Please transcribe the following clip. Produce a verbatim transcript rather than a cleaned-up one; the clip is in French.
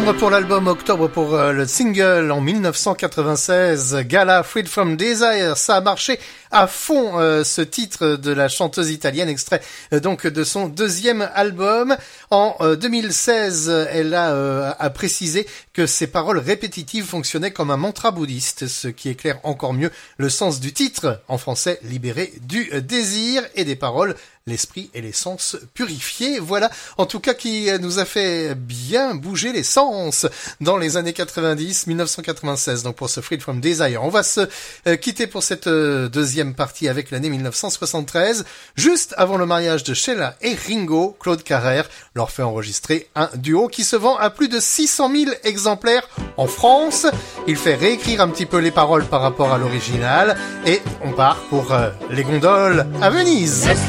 Septembre pour l'album, octobre pour euh, le single. En dix-neuf cent quatre-vingt-seize, Gala, Freed from Desire. Ça a marché à fond, euh, ce titre de la chanteuse italienne, extrait euh, donc de son deuxième album. En euh, deux mille seize, elle a, euh, a précisé que ses paroles répétitives fonctionnaient comme un mantra bouddhiste, ce qui éclaire encore mieux le sens du titre, en français, libéré du désir, et des paroles, l'esprit et les sens purifiés. Voilà, en tout cas, qui nous a fait bien bouger les sens dans les années quatre-vingt-dix, dix-neuf cent quatre-vingt-seize, donc pour ce Freed from Desire. On va se euh, quitter pour cette euh, deuxième partie avec l'année dix-neuf cent soixante-treize. Juste avant le mariage de Sheila et Ringo, Claude Carrère leur fait enregistrer un duo qui se vend à plus de six cent mille exemplaires en France. Il fait réécrire un petit peu les paroles par rapport à l'original, et on part pour euh, les gondoles à Venise.